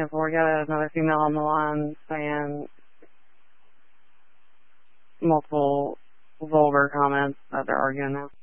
cancel. We got another female on the line saying multiple vulgar comments that they're arguing now.